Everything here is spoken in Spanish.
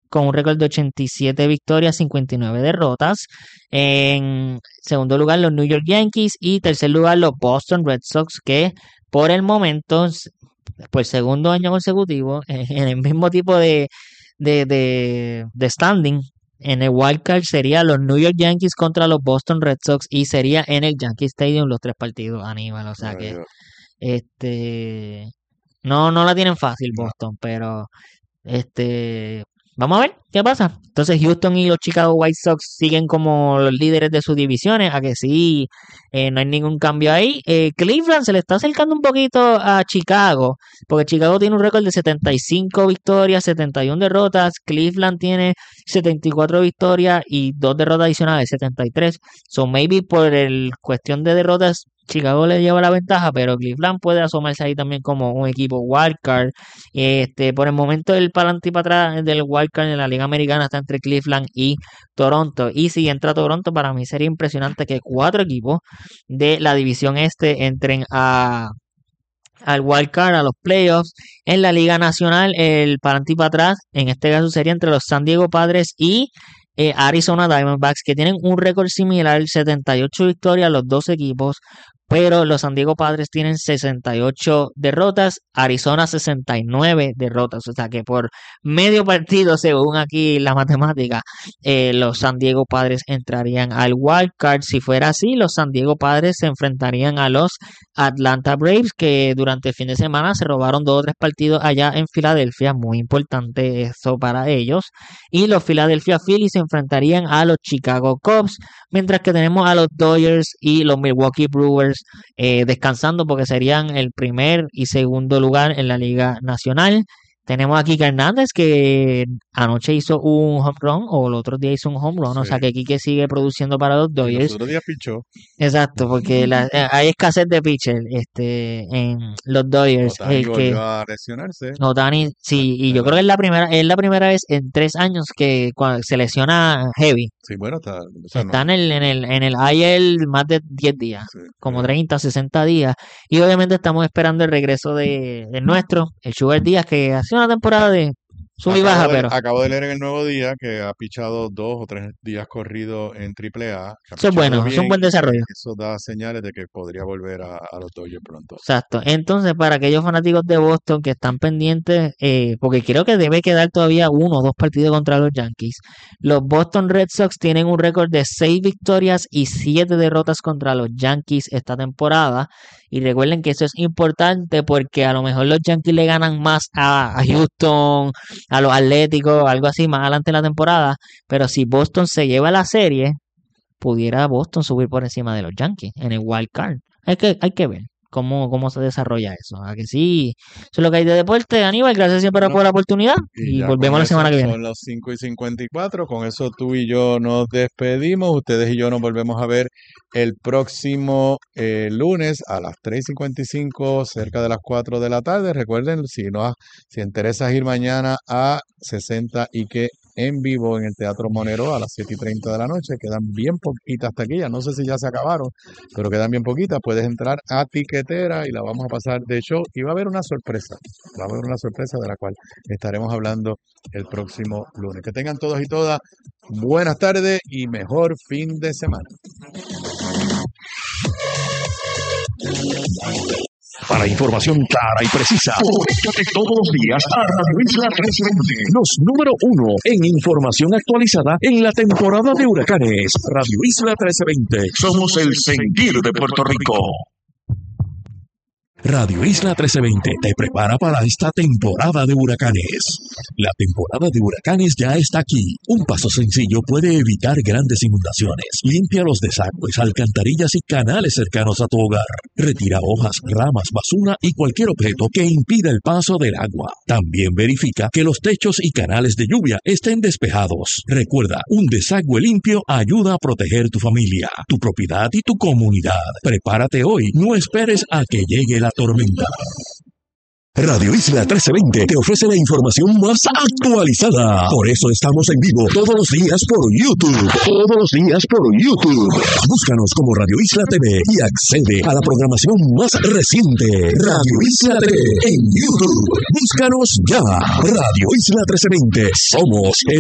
con un récord de 87 victorias, 59 derrotas. En segundo lugar, los New York Yankees. Y tercer lugar, los Boston Red Sox, que por el momento, por segundo año consecutivo, en el mismo tipo de standing, en el wild card sería los New York Yankees contra los Boston Red Sox y sería en el Yankee Stadium los 3 partidos, Aníbal. O sea que no la tienen fácil Boston, pero vamos a ver qué pasa. Entonces Houston y los Chicago White Sox siguen como los líderes de sus divisiones, a que sí, no hay ningún cambio ahí. Cleveland se le está acercando un poquito a Chicago, porque Chicago tiene un récord de 75 victorias, 71 derrotas. Cleveland tiene 74 victorias y 2 derrotas adicionales, 73. So maybe por el cuestión de derrotas Chicago le lleva la ventaja, pero Cleveland puede asomarse ahí también como un equipo wildcard. Por el momento el para adelante y para atrás del wildcard en la Liga Americana está entre Cleveland y Toronto. Y si entra Toronto, para mí sería impresionante que 4 equipos de la división este entren al wildcard, a los playoffs. En la Liga Nacional, el para adelante y para atrás, en este caso sería entre los San Diego Padres y Arizona Diamondbacks, que tienen un récord similar, 78 victorias los dos equipos, pero los San Diego Padres tienen 68 derrotas, Arizona 69 derrotas, o sea que por medio partido, según aquí la matemática, los San Diego Padres entrarían al wild card. Si fuera así, los San Diego Padres se enfrentarían a los Atlanta Braves, que durante el fin de semana se robaron 2 o 3 partidos allá en Filadelfia, muy importante eso para ellos, y los Philadelphia Phillies se enfrentarían a los Chicago Cubs, mientras que tenemos a los Dodgers y los Milwaukee Brewers descansando porque serían el primer y segundo lugar en la Liga Nacional. Tenemos a Kike Hernández, que anoche hizo un home run, o el otro día hizo un home run, sí. O sea que Kike sigue produciendo para los Dodgers. Y los otros días pichó. Exacto, porque hay escasez de pitcher en los Dodgers. Otani volvió a lesionarse. Otani, sí, y yo creo que es la primera vez en 3 años que se lesiona heavy. Sí, bueno, está en el IL más de 10 días, sí, como 30, 60 días. Y obviamente estamos esperando el regreso de nuestro, el Sugar Díaz, que hace una temporada de sub y baja, pero acabo de leer en el Nuevo Día que ha pichado 2 o 3 días corridos en AAA. Eso es bueno, es un buen desarrollo. Eso da señales de que podría volver a los Dodgers pronto. Exacto. Entonces, para aquellos fanáticos de Boston que están pendientes, porque creo que debe quedar todavía 1 o 2 partidos contra los Yankees, los Boston Red Sox tienen un récord de 6 victorias y 7 derrotas contra los Yankees esta temporada. Y recuerden que eso es importante porque a lo mejor los Yankees le ganan más a Houston, a los Atléticos, algo así más adelante en la temporada. Pero si Boston se lleva la serie, pudiera Boston subir por encima de los Yankees en el wild card. Hay que ver cómo se desarrolla eso. ¿A que sí? Eso es lo que hay de deporte. Aníbal, gracias siempre por la oportunidad. Y volvemos la semana que viene. Son las 5:54. Con eso tú y yo nos despedimos. Ustedes y yo nos volvemos a ver el próximo lunes a las 3:55, cerca de las 4 de la tarde. Recuerden, si interesa ir mañana a 60 y que en vivo en el Teatro Monero a las 7:30 de la noche. Quedan bien poquitas taquillas. No sé si ya se acabaron, pero quedan bien poquitas. Puedes entrar a Tiquetera y la vamos a pasar de show. Y va a haber una sorpresa. Va a haber una sorpresa de la cual estaremos hablando el próximo lunes. Que tengan todos y todas buenas tardes y mejor fin de semana. Para información clara y precisa, conéctate todos los días a Radio Isla 1320, los número 1 en información actualizada en la temporada de huracanes. Radio Isla 1320, somos el sentir de Puerto Rico. Radio Isla 1320 te prepara para esta temporada de huracanes. La temporada de huracanes ya está aquí. Un paso sencillo puede evitar grandes inundaciones. Limpia los desagües, alcantarillas y canales cercanos a tu hogar. Retira hojas, ramas, basura y cualquier objeto que impida el paso del agua. También verifica que los techos y canales de lluvia estén despejados. Recuerda, un desagüe limpio ayuda a proteger tu familia, tu propiedad y tu comunidad. Prepárate hoy, no esperes a que llegue la tormenta. Radio Isla 1320 te ofrece la información más actualizada. Por eso estamos en vivo todos los días por YouTube. Todos los días por YouTube. Búscanos como Radio Isla TV y accede a la programación más reciente. Radio Isla TV en YouTube. Búscanos ya. Radio Isla 1320. Somos